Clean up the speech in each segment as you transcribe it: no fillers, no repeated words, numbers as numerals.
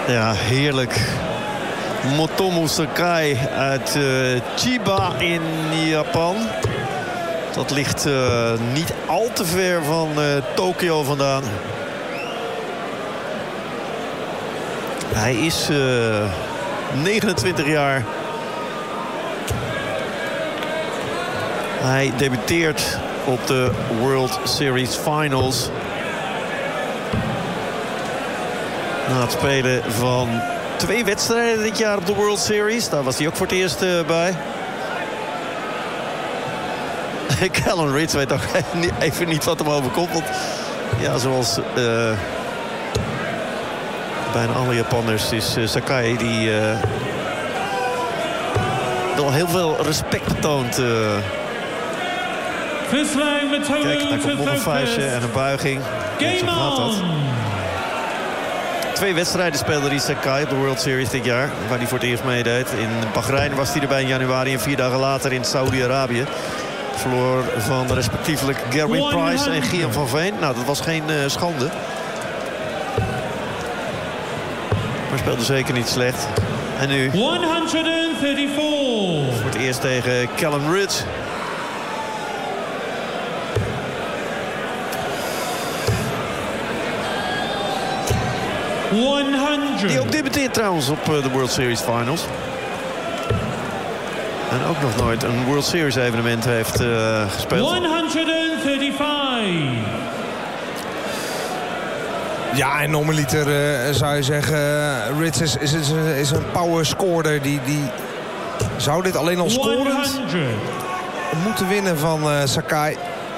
Ja, heerlijk. Motomo Sakai uit Chiba in Japan. Dat ligt niet al te ver van Tokio vandaan. Hij is 29 jaar. Hij debuteert op de World Series Finals. Na het spelen van 2 wedstrijden dit jaar op de World Series. Daar was hij ook voor het eerst bij. Callum Ritz weet ook even niet wat hem overkomt. Want ja, zoals bijna alle Japanners is Sakai die wel heel veel respect toont. Kijk, daar komt nog een vuistje en een buiging. Zo gaat dat. 2 wedstrijden speelde hij Sakai op de World Series dit jaar. Waar hij voor het eerst meedeed. In Bahrein was hij erbij in januari en 4 dagen later in Saudi-Arabië. Verloor van respectievelijk Gerwin Price en Guillaume van Veen. Nou, dat was geen schande. Maar speelde zeker niet slecht. En nu 134. voor het eerst tegen Callum Ritz. Die ook debuteert trouwens op de World Series Finals. En ook nog nooit een World Series evenement heeft gespeeld. 135. Ja, en normaliter zou je zeggen... Ritz is een power scorer. Die zou dit alleen al scorend moeten winnen van Sakai.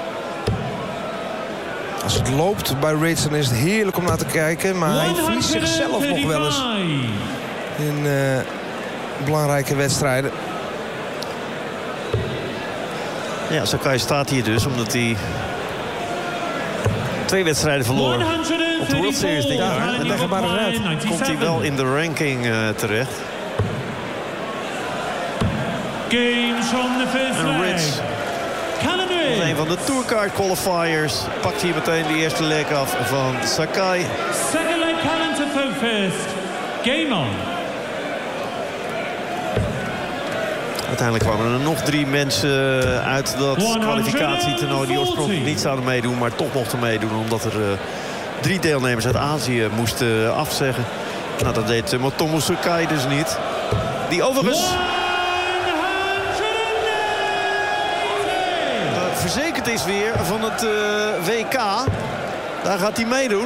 Als het loopt bij Ritz, dan is het heerlijk om naar te kijken. Maar hij verliest zichzelf nog wel eens in belangrijke wedstrijden. Ja, Sakai staat hier dus omdat hij 2 wedstrijden verloor op de World Series dit jaar. En leg maar eens uit. Komt hij wel in de ranking terecht. Games from the first En Ritz, als een van de Tourcard qualifiers, pakt hier meteen de eerste leg af van Sakai. Second leg calendar vote first. Game on. Uiteindelijk kwamen er nog 3 mensen uit dat kwalificatietoernooi die oorspronkelijk niet zouden meedoen, maar toch mochten meedoen omdat er 3 deelnemers uit Azië moesten afzeggen. Nou, dat deed Motomo Sakai dus niet. Die overigens verzekerd is weer van het WK. Daar gaat hij meedoen.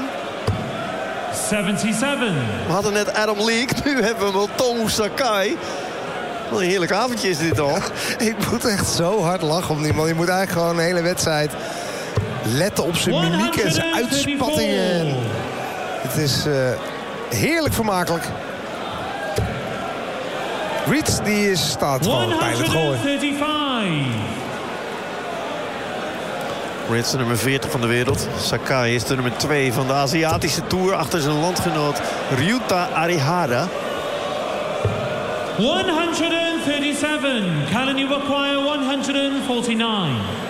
77. We hadden net Adam Leake, nu hebben we Motomo Sakai. Wat een heerlijk avondje is dit al. Ik moet echt zo hard lachen om die man. Je moet eigenlijk gewoon de hele wedstrijd letten op zijn mimiek en zijn uitspattingen. Het is heerlijk vermakelijk. Ritz die staat gewoon bij het gooien. 135. Ritz de nummer 40 van de wereld. Sakai is de nummer 2 van de Aziatische Tour achter zijn landgenoot Ryuta Arihara. 137. Callan, you require 149.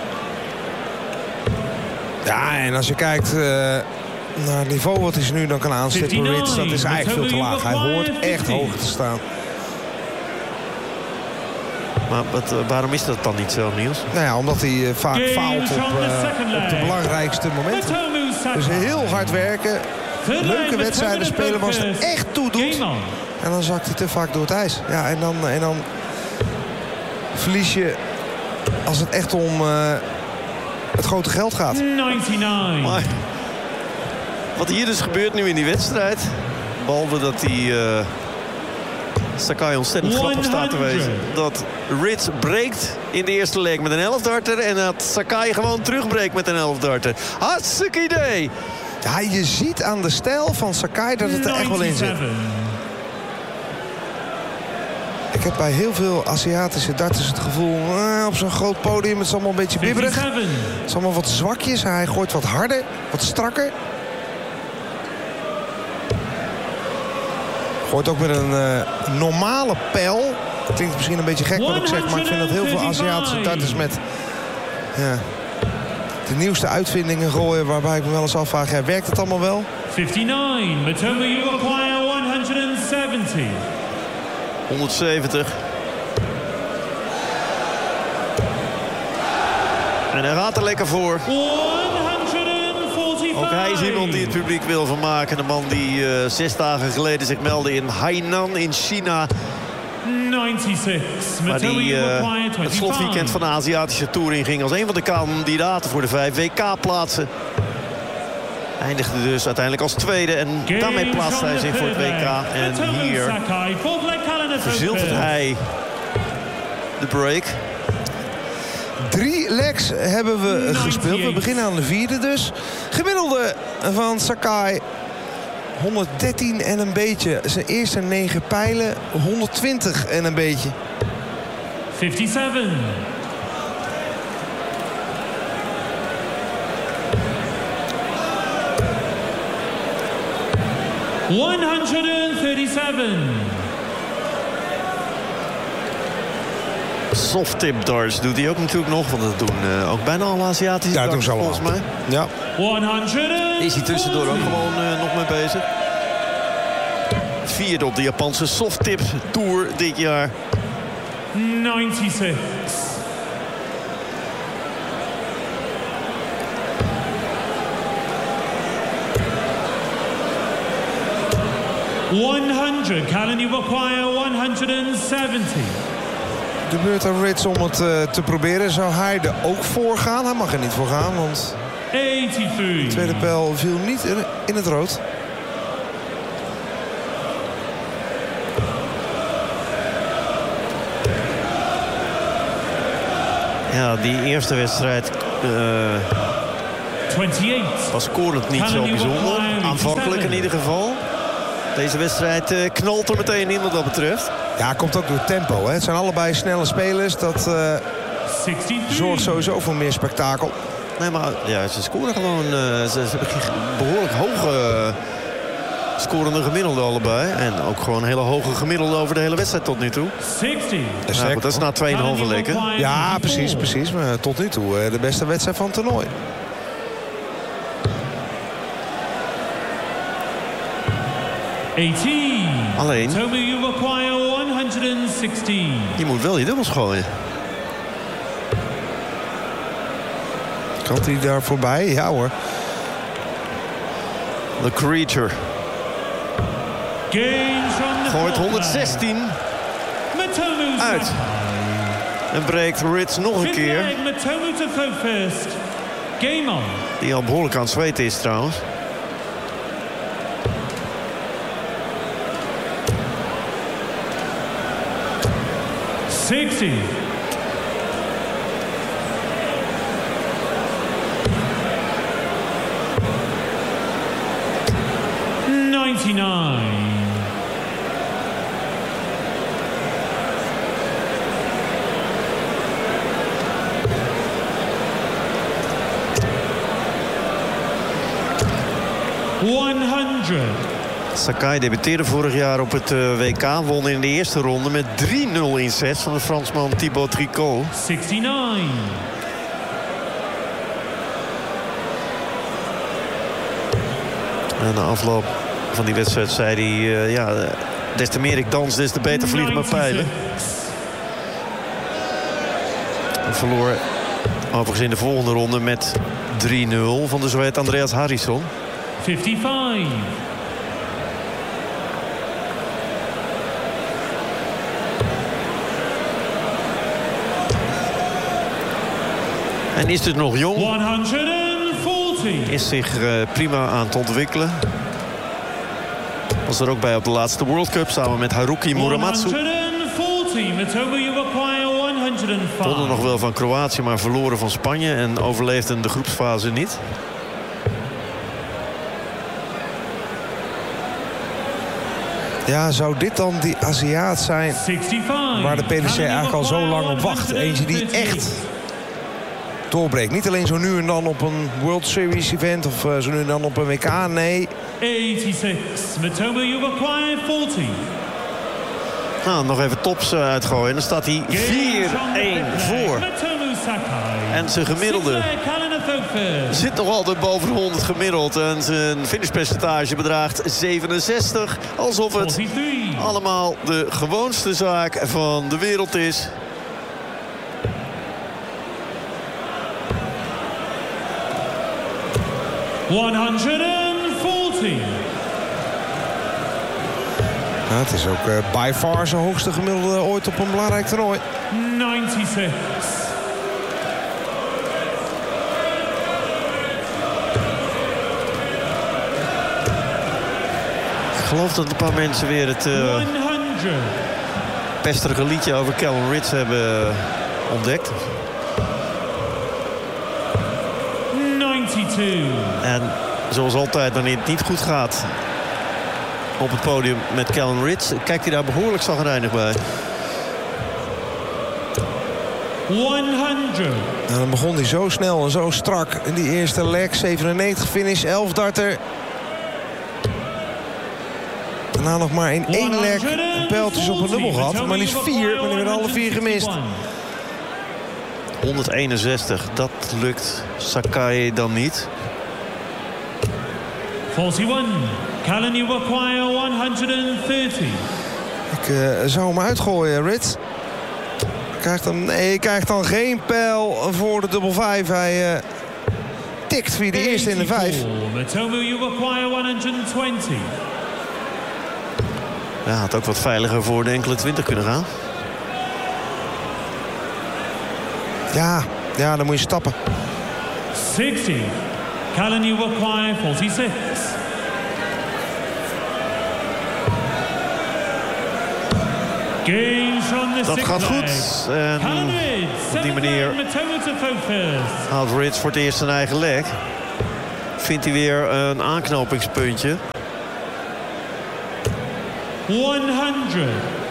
Ja, en als je kijkt naar het niveau wat hij nu dan kan aanstippen, Ritz, dat is eigenlijk veel te laag. Hij hoort echt hoog te staan. Maar waarom is dat dan niet zo, Niels? Nou ja, omdat hij vaak faalt op de belangrijkste momenten. Dus heel hard werken, leuke wedstrijden spelen, maar als het echt toe doet, en dan zakt hij te vaak door het ijs. Ja, en dan verlies je als het echt om het grote geld gaat. 99. Maar wat hier dus gebeurt nu in die wedstrijd, behalve dat hij Sakai ontzettend grappig staat te wezen, dat Ritz breekt in de eerste leg met een 11-darter en dat Sakai gewoon terugbreekt met een 11-darter. Hartstikke idee! Ja, je ziet aan de stijl van Sakai dat het er echt wel in zit. Ik heb bij heel veel Aziatische darters het gevoel, op zo'n groot podium, het is allemaal een beetje bibberig. Het is allemaal wat zwakjes. Hij gooit wat harder, wat strakker. Gooit ook met een normale pijl. Klinkt misschien een beetje gek wat ik zeg, maar ik vind dat heel veel Aziatische darters met de nieuwste uitvindingen gooien, waarbij ik me wel eens afvraag, werkt het allemaal wel? 59. Motomo, you require 170. 170. En hij gaat er lekker voor. 145. Ook hij is iemand die het publiek wil vermaken. De man die 6 dagen geleden zich meldde in Hainan in China. 96. Waar die het slotweekend van de Aziatische Tour in ging als een van de kandidaten voor de 5 WK-plaatsen. Eindigde dus uiteindelijk als tweede en daarmee plaatst hij zich voor het WK. En hier verzilvert hij de break. 3 legs hebben we gespeeld. We beginnen aan de 4e dus. Gemiddelde van Sakai 113 en een beetje. Zijn eerste 9 pijlen 120 en een beetje. 57. Soft tip darts doet hij ook natuurlijk nog. Want dat doen ook bijna alle Aziatische darts volgens mij. Ja. 100. Is hij tussendoor ook gewoon nog mee bezig. 4e op de Japanse Soft Tip Tour dit jaar. 96. 100. Callan, you require 170. De beurt aan Ritz om het te proberen. Zou hij er ook voor gaan? Hij mag er niet voor gaan, want 83. de tweede pijl viel niet in het rood. Ja, die eerste wedstrijd 28. was scorend niet zo bijzonder. Aanvankelijk in ieder geval. Deze wedstrijd knalt er meteen in wat dat betreft. Ja, komt ook door tempo. Hè. Het zijn allebei snelle spelers. Dat zorgt sowieso voor meer spektakel. Nee, maar ja, ze scoren gewoon. Ze hebben behoorlijk hoge scorende gemiddelde allebei. En ook gewoon hele hoge gemiddelde over de hele wedstrijd tot nu toe. 60. Nou, goed, dat is na 2,5 weken. Ja, precies. Maar tot nu toe de beste wedstrijd van het toernooi. Alleen, you require 116. je moet wel je dubbels gooien. Kan hij daar voorbij? Ja hoor. The Creature. Gooit 116 uit. En breekt Ritz nog een keer. Die al behoorlijk aan het zweten is trouwens. Sakai debuteerde vorig jaar op het WK. Won in de eerste ronde met 3-0 in sets van de Fransman Thibaut Tricot. 69. En na afloop van die wedstrijd zei hij... ja, des te meer ik dans, des te beter vliegen mijn pijlen. En verloor overigens in de volgende ronde met 3-0 van de Zweed Andreas Harrison. 55. En is dus nog jong. 140. Is zich prima aan het ontwikkelen. Was er ook bij op de laatste World Cup samen met Haruki Muramatsu. 140. Wonnen nog wel van Kroatië, maar verloren van Spanje. En overleefden de groepsfase niet. Ja, zou dit dan die Aziat zijn 65. waar de PDC eigenlijk al zo lang op wacht? Eentje die echt doorbreekt. Niet alleen zo nu en dan op een World Series event of zo nu en dan op een WK, nee. 86. Matoma, you require 40. Nou, nog even tops uitgooien. En dan staat hij 4-1 voor. En zijn gemiddelde Zit nog altijd boven de 100 gemiddeld. En zijn finishpercentage bedraagt 67. Alsof het allemaal de gewoonste zaak van de wereld is. Ja, het is ook by far zijn hoogste gemiddelde ooit op een belangrijk toernooi. 96. Ik geloof dat een paar mensen weer het pesterige liedje over Callum Ritz hebben ontdekt. 92. En zoals altijd, wanneer het niet goed gaat op het podium met Callum Ritz, kijkt hij daar behoorlijk zagrijnig bij. 100. En dan begon hij zo snel en zo strak in die eerste leg. 97 finish, 11 darter. Daarna nog maar in 1 leg een pijltjes op een dubbel gehad. Maar liefst 4, maar die werden alle 4 gemist. 161, dat lukt Sakai dan niet. 41. Callan, you require 130. Ik zou hem uitgooien, Ritz. Hij krijgt dan geen pijl voor de dubbel 5. Hij tikt via de eerste in de 5. Matomu, you require 120. Ja, had ook wat veiliger voor de enkele 20 kunnen gaan. Ja, dan moet je stappen. 60. Callan, you require 46. Dat gaat goed. En op die manier haalt Ritz voor het eerst zijn eigen leg. Vindt hij weer een aanknopingspuntje. 100.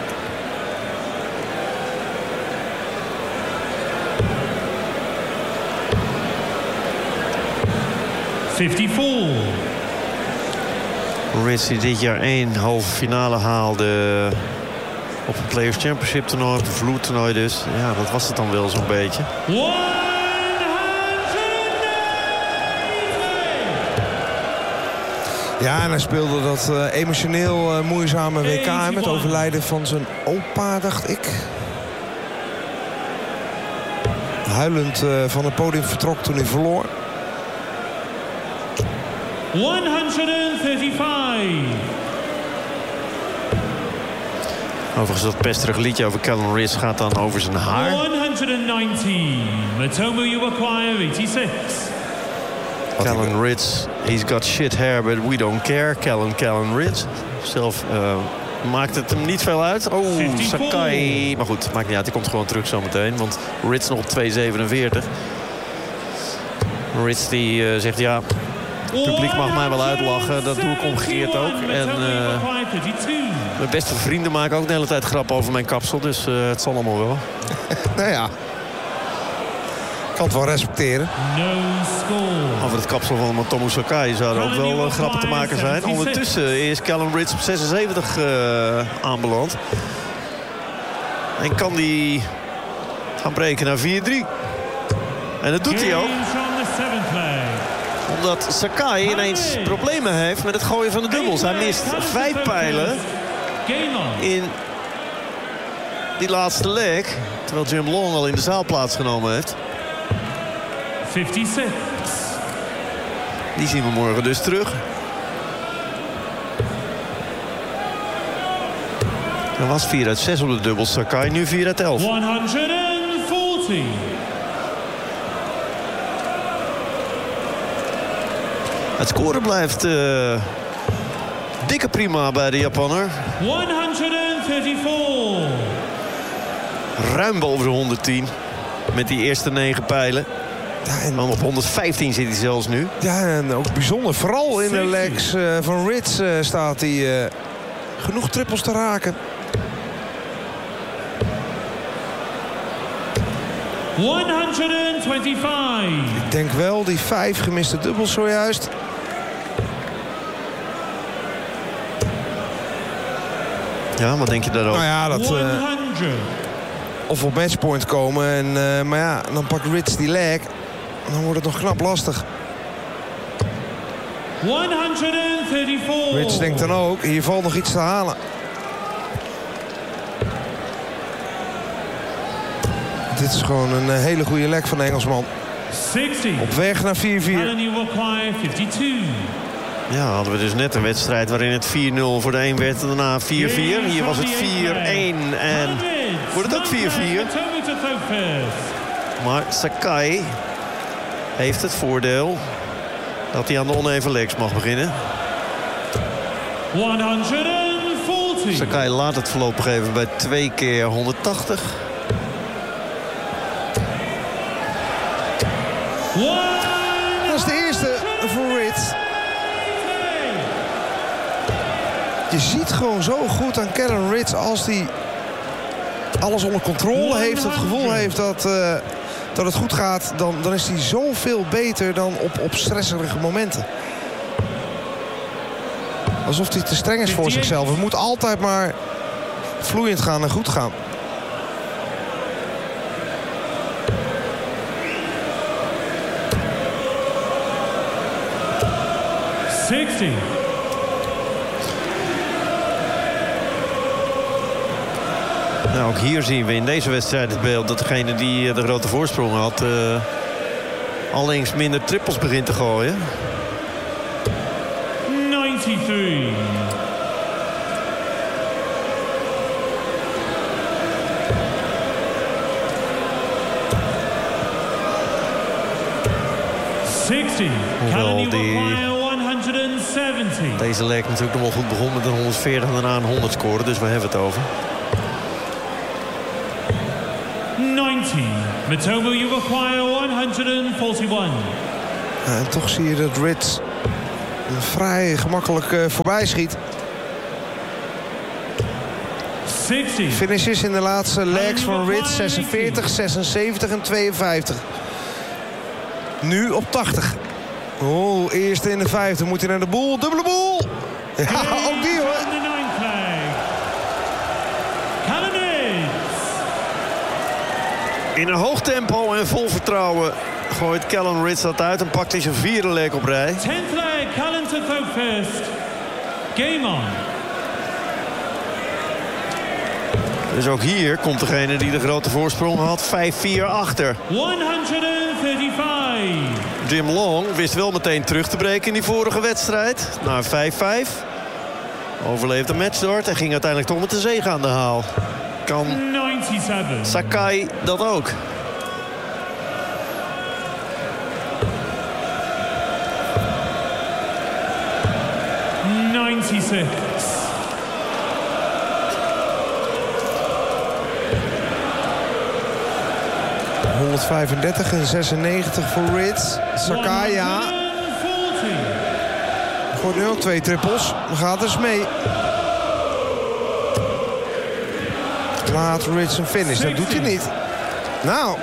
Ritz die dit jaar 1 halve finale haalde op een Players Championship toernooi, op een vloertoernooi dus. Ja, dat was het dan wel zo'n beetje. 190. Ja, en hij speelde dat emotioneel moeizame WK met overlijden van zijn opa, dacht ik. Huilend van het podium vertrok toen hij verloor. 135. Overigens dat pesterige liedje over Callum Ritz gaat dan over zijn haar. 190. Matomu, you acquire 86. Callum Ritz, he's got shit hair, but we don't care. Callum Ritz. Zelf maakt het hem niet veel uit. Oh, 54. Sakai. Maar goed, maakt niet uit. Hij komt gewoon terug zometeen. Want Ritz nog op 2,47. Ritz die zegt ja, het publiek mag mij wel uitlachen. Dat doe ik omgekeerd ook. En mijn beste vrienden maken ook de hele tijd grappen over mijn kapsel. Dus het zal allemaal wel. Nou ja. Ik kan het wel respecteren. Over het kapsel van Motomu Sakai zouden ook wel grappen te maken zijn. Ondertussen is Callum Ritz op 76 aanbeland. En kan die gaan breken naar 4-3. En dat doet hij ook. Omdat Sakai ineens problemen heeft met het gooien van de dubbels. Hij mist 5 pijlen in die laatste leg. Terwijl Jim Long al in de zaal plaatsgenomen heeft. 56. Die zien we morgen dus terug. Er was 4 uit 6 op de dubbels. Sakai nu 4 uit 11. 140. Het scoren blijft dikke prima bij de Japanner. 134. Ruim boven de 110. Met die eerste 9 pijlen. Ja, en op 115 zit hij zelfs nu. Ja, en ook bijzonder. Vooral in de legs van Ritz staat hij genoeg trippels te raken. 125. Ik denk wel die 5 gemiste dubbels zojuist. Ja, wat denk je daarover? Nou ja, dat of op matchpoint komen. En, maar ja, dan pakt Ritz die leg. dan wordt het nog knap lastig. 134. Rich denkt dan ook, hier valt nog iets te halen. Dit is gewoon een hele goede lek van de Engelsman. 60. Op weg naar 4-4. Ja, hadden we dus net een wedstrijd waarin het 4-0 voor de een werd en daarna 4-4. Hier was het 4-1 en wordt het ook 4-4. Maar Sakai heeft het voordeel dat hij aan de oneven legs mag beginnen. 140. Sakai laat het voorlopig even bij 2 keer 180. Dat is de eerste voor Ritz. Je ziet gewoon zo goed aan Callum Ritz als hij alles onder controle heeft. Het gevoel heeft dat het goed gaat. Dan is hij zoveel beter dan op stresserige momenten. Alsof hij te streng is voor zichzelf. Het moet altijd maar vloeiend gaan en goed gaan. Nou, ook hier zien we in deze wedstrijd het beeld dat degene die de grote voorsprong had allengs minder trippels begint te gooien. 93. Hoewel deze leg natuurlijk nog wel goed begon met een 140 en daarna een 100 scoren. Dus we hebben het over. 90. Matomo, you require 141. En toch zie je dat Ritz vrij gemakkelijk voorbij schiet. 60. Finishes in de laatste legs van Ritz 46, 76 en 52. Nu op 80. Oh, eerste in de vijfde. Moet hij naar de boel. Dubbele boel. Ja, ook die hoor. In een hoog tempo en vol vertrouwen gooit Callum Ritz dat uit en pakt hij zijn vierde leg op rij. 10th leg, Callum to vote first. Game on. Dus ook hier komt degene die de grote voorsprong had 5-4 achter. 135. Jim Long wist wel meteen terug te breken in die vorige wedstrijd. Naar 5-5. Overleefde matchstart en ging uiteindelijk toch met de zege aan de haal. Kan 97. Sakai dat ook? ...135 en 96 voor Ritz. Sakai, ja. Gooit nu ook 2 trippels. Gaat dus mee. Laat Ritz een finish. Dat doet hij niet. Nou.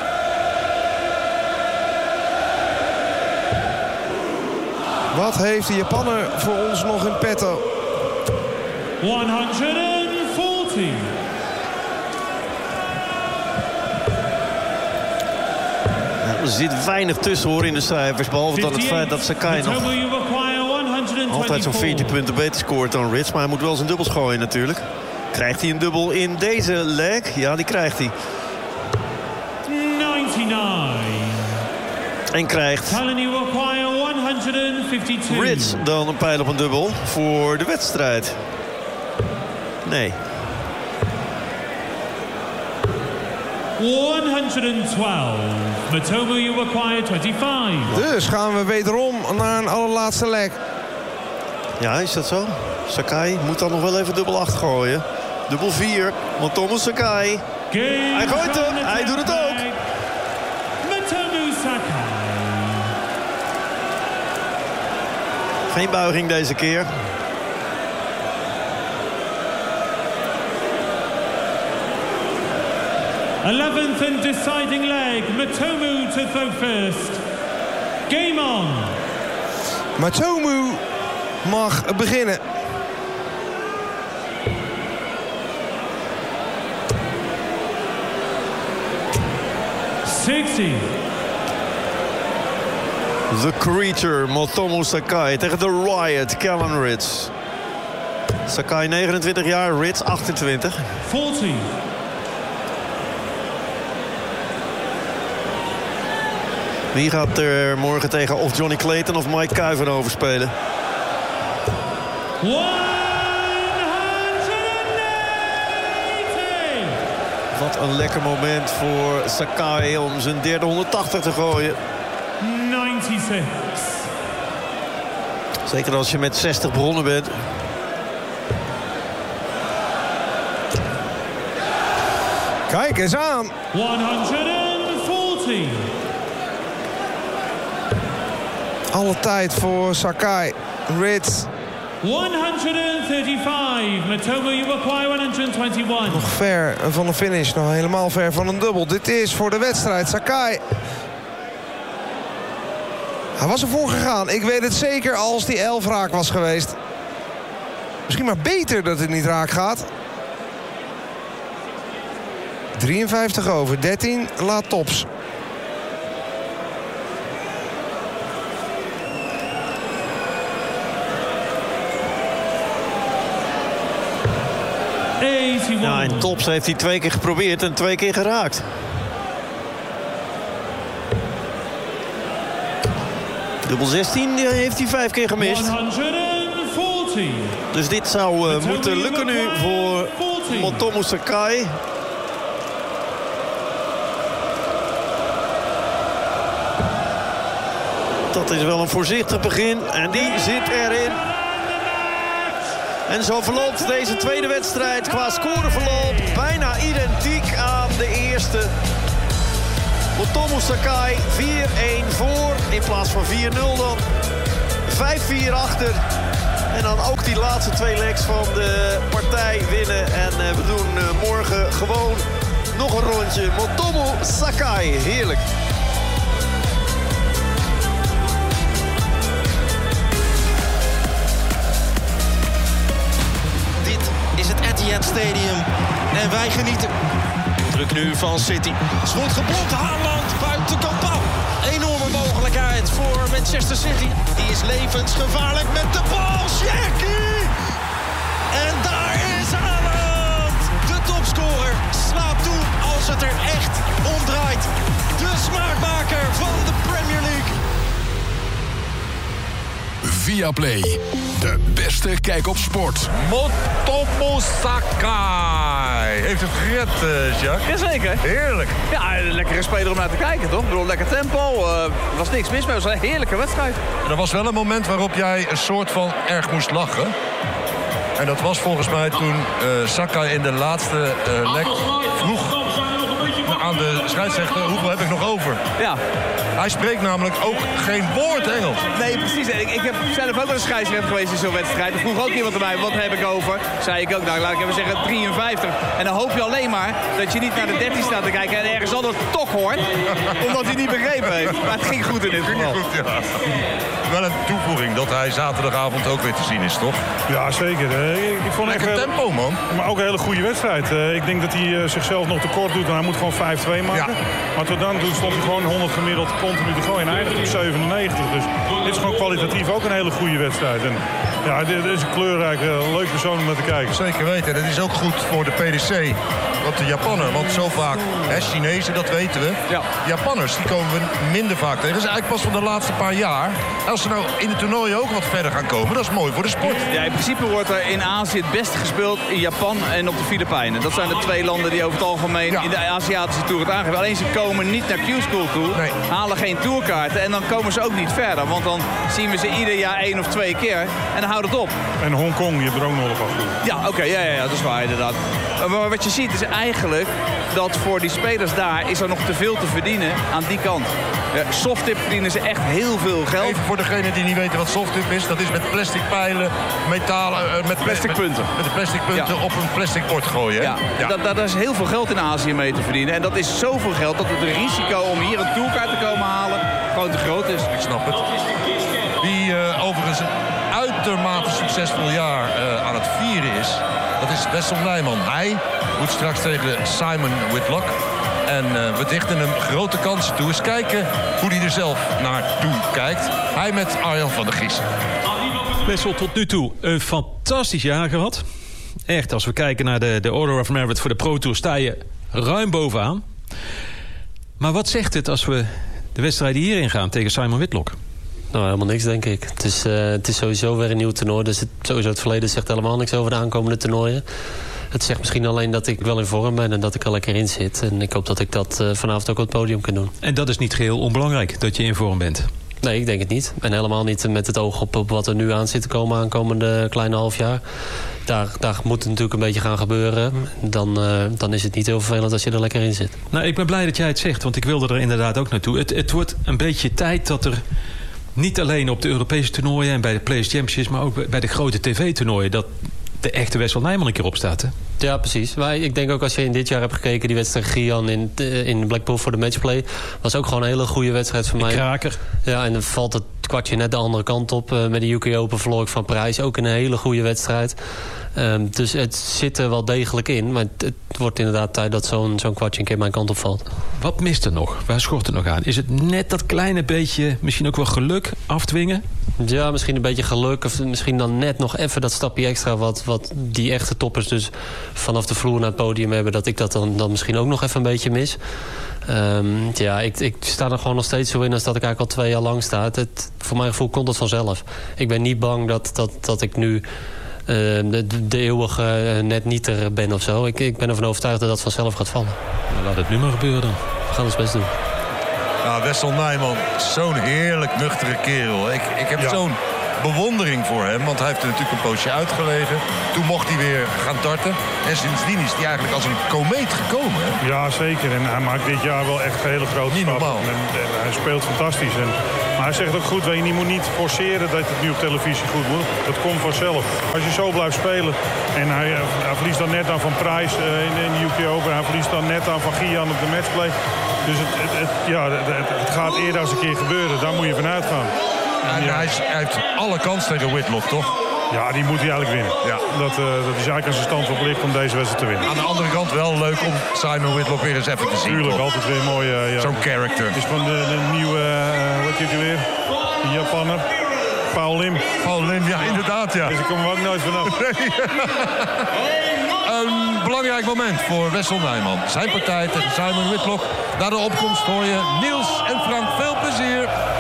Wat heeft de Japanner voor ons nog in petto? 140. Er zit weinig tussen hoor in de cijfers. Behalve dan het feit dat Sakai nog altijd zo'n 14 punten beter scoort dan Ritz. Maar hij moet wel zijn dubbels gooien natuurlijk. Krijgt hij een dubbel in deze leg? Ja, die krijgt hij. 99. En krijgt Ritz dan een pijl op een dubbel voor de wedstrijd? Nee. 112. Matomo, you acquire 25. Dus gaan we wederom naar een allerlaatste leg. Ja, is dat zo? Sakai moet dan nog wel even dubbel 8 gooien. Dubbel 4, want Thomas Sakai. Hij gooit hem, hij doet het ook. Matomo Sakai. Geen buiging deze keer. Eleventh and deciding leg. Matomo to throw first. Game on. Matomo mag beginnen. The Creature, Motomo Sakai tegen The Riot, Callan Ritz. Sakai 29 jaar, Ritz 28. 40. Wie gaat er morgen tegen of Johnny Clayton of Mike Kuivenhoven spelen? 180. Wat een lekker moment voor Sakai om zijn derde 180 te gooien. 96. Zeker als je met 60 begonnen bent. Kijk eens aan. 140. Alle tijd voor Sakai. Ritz. 135. Motomo Iwakwa 121. Nog ver van de finish. Nog helemaal ver van een dubbel. Dit is voor de wedstrijd. Sakai. Hij was ervoor gegaan. Ik weet het zeker als die 11 raak was geweest. Misschien maar beter dat het niet raak gaat. 53 over. 13 laat tops. Ja, in tops heeft hij 2 keer geprobeerd en 2 keer geraakt. Dubbel 16 heeft hij 5 keer gemist. 140. Dus dit zou moeten lukken nu voor Motomo Sakai. Dat is wel een voorzichtig begin en die zit erin. En zo verloopt deze tweede wedstrijd qua scoreverloop bijna identiek aan de eerste. Motomo Sakai 4-1 voor in plaats van 4-0 dan. 5-4 achter. En dan ook die laatste 2 legs van de partij winnen. En we doen morgen gewoon nog een rondje. Motomo Sakai, heerlijk. Is het Etihad Stadium. En wij genieten. Druk nu van City. Schot geblokt. Haaland buiten Kampal. Enorme mogelijkheid voor Manchester City. Die is levensgevaarlijk met de bal. Sjerki! En daar is Haaland. De topscorer slaat toe als het er echt om draait. De smaakmaker van de Premier League. Viaplay. De beste kijk op sport. Motomo Sakai. Heeft het gered, Jacques? Jazeker. Heerlijk. Ja, een lekkere speler om naar te kijken, toch? Ik bedoel, lekker tempo. Er was niks mis mee. Het was een heerlijke wedstrijd. Er was wel een moment waarop jij een soort van erg moest lachen. En dat was volgens mij toen Sakai in de laatste leg vroeg aan de scheidsrechter: hoeveel heb ik nog over? Ja. Hij spreekt namelijk ook geen woord Engels. Nee, precies. Ik heb zelf ook wel een scheidsrechter geweest in zo'n wedstrijd. Er vroeg ook iemand erbij, wat heb ik over? Zei ik ook, nou laat ik even zeggen 53. En dan hoop je alleen maar dat je niet naar de 13 staat te kijken en ergens anders toch hoort. Omdat hij niet begrepen heeft. Maar het ging goed in dit geval. Goed, ja. Wel een toevoeging dat hij zaterdagavond ook weer te zien is, toch? Ja, zeker. Ik vond Lekker tempo, man. Maar ook een hele goede wedstrijd. Ik denk dat hij zichzelf nog tekort doet en hij moet gewoon 5-2 maken. Ja. Maar tot dan toe stond hij gewoon 100 gemiddeld continu te gooien en eindigt op 97. Dus dit is gewoon kwalitatief ook een hele goede wedstrijd. En ja, dit is een kleurrijke, leuk persoon om naar te kijken. Zeker weten. Dat is ook goed voor de PDC. Want de Japaner, want zo vaak, Chinezen, dat weten we. Ja. Japanners, die komen we minder vaak tegen. Dat is eigenlijk pas van de laatste paar jaar. Als ze nou in het toernooi ook wat verder gaan komen, dat is mooi voor de sport. Ja, in principe wordt er in Azië het beste gespeeld in Japan en op de Filipijnen. Dat zijn de 2 landen die over het algemeen in de Aziatische Tour het aangeven. Alleen ze komen niet naar Q-School toe, Nee. halen geen tourkaarten en dan komen ze ook niet verder. Want dan zien we ze ieder jaar 1 of 2 keer en dan houdt het op. En Hongkong, die hebben er ook nog wel goed. Ja, oké, ja, dat is waar inderdaad. Maar wat je ziet is eigenlijk dat voor die spelers daar is er nog te veel te verdienen aan die kant. Softtip verdienen ze echt heel veel geld. Even voor degenen die niet weten wat softtip is. Dat is met plastic pijlen, metalen... met Plastic punten. Met de plastic punten op een plastic bord gooien. Hè? Ja. Daar is heel veel geld in Azië mee te verdienen. En dat is zoveel geld dat het risico om hier een tourkaart te komen halen gewoon te groot is. Ik snap het. Wie overigens een uitermate succesvol jaar aan het vieren is, dat is Wessel Nijman. Hij moet straks tegen Simon Whitlock. En we dichten hem grote kansen toe. Eens kijken hoe hij er zelf naartoe kijkt. Hij met Arjan van der Gies. Wessel, tot nu toe een fantastisch jaar gehad. Echt, als we kijken naar de Order of Merit voor de Pro Tour... sta je ruim bovenaan. Maar wat zegt het als we de wedstrijden hierin gaan tegen Simon Whitlock? Nou, helemaal niks, denk ik. Het is sowieso weer een nieuw toernooi. Dus sowieso het verleden zegt helemaal niks over de aankomende toernooien. Het zegt misschien alleen dat ik wel in vorm ben en dat ik er lekker in zit. En ik hoop dat ik dat vanavond ook op het podium kan doen. En dat is niet geheel onbelangrijk, dat je in vorm bent? Nee, ik denk het niet. En helemaal niet met het oog op wat er nu aan zit te komen aankomende kleine half jaar. Daar moet het natuurlijk een beetje gaan gebeuren. Dan is het niet heel vervelend als je er lekker in zit. Nou, ik ben blij dat jij het zegt, want ik wilde er inderdaad ook naartoe. Het wordt een beetje tijd dat er niet alleen op de Europese toernooien en bij de Players Championships, maar ook bij de grote tv-toernooien, dat de echte Wessel Nijman een keer op staat, hè? Ja, precies. Maar ik denk ook als je in dit jaar hebt gekeken, die wedstrijd Gian in Blackpool voor de matchplay, was ook gewoon een hele goede wedstrijd voor mij. Kraker. Ja, en dan valt het kwartje net de andere kant op. Met de UK Open verloor ik van Parijs. Ook een hele goede wedstrijd. Dus het zit er wel degelijk in. Maar het wordt inderdaad tijd dat zo'n kwartje een keer mijn kant op valt. Wat mist er nog? Waar schort het nog aan? Is het net dat kleine beetje, misschien ook wel geluk afdwingen? Ja, misschien een beetje geluk. Of misschien dan net nog even dat stapje extra wat die echte toppers dus vanaf de vloer naar het podium hebben. Dat ik dat dan misschien ook nog even een beetje mis. Ik sta er gewoon nog steeds zo in als dat ik eigenlijk al 2 jaar lang sta. Voor mijn gevoel komt het vanzelf. Ik ben niet bang dat ik nu de eeuwige net niet er ben of zo. Ik ben ervan overtuigd dat dat vanzelf gaat vallen. Nou, laat het nu maar gebeuren dan. We gaan ons best doen. Ja, Wessel Nijman, zo'n heerlijk nuchtere kerel. Ik heb zo'n bewondering voor hem, want hij heeft er natuurlijk een poosje uitgelegen. Toen mocht hij weer gaan darten. En sindsdien is hij eigenlijk als een komeet gekomen. Hè? Ja, zeker. En hij maakt dit jaar wel echt hele grote Niet stappen. normaal. En hij speelt fantastisch. Maar hij zegt ook goed, je moet niet forceren dat het nu op televisie goed moet. Dat komt vanzelf. Als je zo blijft spelen en hij verliest dan net aan Van Prijs in de UK Open. Hij verliest dan net aan Van Gian op de matchplay. Dus het gaat eerder als een keer gebeuren. Daar moet je vanuit gaan. En hij heeft alle kans tegen Whitlock, toch? Ja, die moet hij eigenlijk winnen. Ja. Dat is eigenlijk aan zijn stand verplicht om deze wedstrijd te winnen. Aan de andere kant wel leuk om Simon Whitlock weer eens even te zien. Tuurlijk, toch? altijd weer mooi. Zo'n character. Het is van de nieuwe, wat heet hij weer? De Japaner. Paul Lim. Paul Lim, ja, inderdaad, ja. Dus ik kom er ook nooit vanaf. Een belangrijk moment voor Wessel Nijman. Zijn partij tegen Simon Whitlock. Na de opkomst hoor je Niels en Frank. Veel plezier.